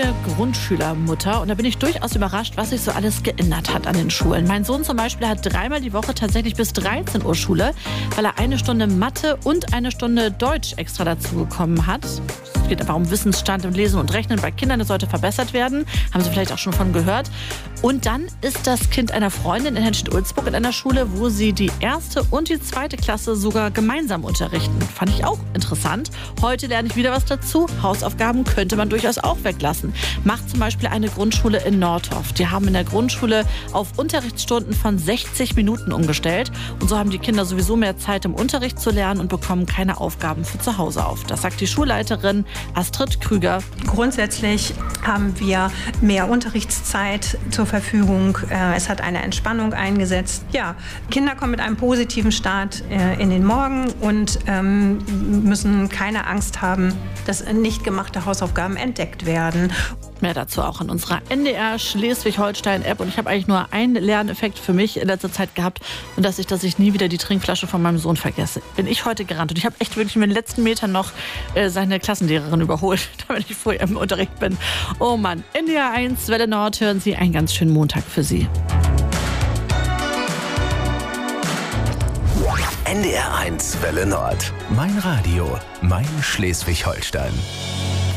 neue Grundschülermutter und da bin ich durchaus überrascht, was sich so alles geändert hat an den Schulen. Mein Sohn zum Beispiel hat 3-mal die Woche tatsächlich bis 13 Uhr Schule, weil er 1 Stunde Mathe und 1 Stunde Deutsch extra dazu bekommen hat. Es geht aber um Wissensstand im Lesen und Rechnen bei Kindern, das sollte verbessert werden. Haben Sie vielleicht auch schon von gehört. Und dann ist das Kind einer Freundin in Henstedt-Ulzburg in einer Schule, wo sie die 1. und die 2. Klasse sogar gemeinsam unterrichten. Fand ich auch interessant. Heute lerne ich wieder was dazu. Hausaufgaben könnte man durchaus auch weglassen. Macht zum Beispiel eine Grundschule in Nordhoff. Die haben in der Grundschule auf Unterrichtsstunden von 60 Minuten umgestellt. Und so haben die Kinder sowieso mehr Zeit im Unterricht zu lernen und bekommen keine Aufgaben für zu Hause auf. Das sagt die Schulleiterin Astrid Krüger. Grundsätzlich haben wir mehr Unterrichtszeit zur Verfügung. Es hat eine Entspannung eingesetzt. Ja, Kinder kommen mit einem positiven Start in den Morgen und müssen keine Angst haben, dass nicht gemachte Hausaufgaben entdeckt werden. Mehr dazu auch in unserer NDR Schleswig-Holstein-App. Und ich habe eigentlich nur einen Lerneffekt für mich in letzter Zeit gehabt. Und das ist, dass ich nie wieder die Trinkflasche von meinem Sohn vergesse. Bin ich heute gerannt. Und ich habe echt wirklich mit den letzten Metern noch seine Klassenlehrerin überholt, damit ich vorher im Unterricht bin. Oh Mann, NDR 1, Welle Nord, hören Sie einen ganz schönen Montag für Sie. NDR 1 Welle Nord. Mein Radio, mein Schleswig-Holstein.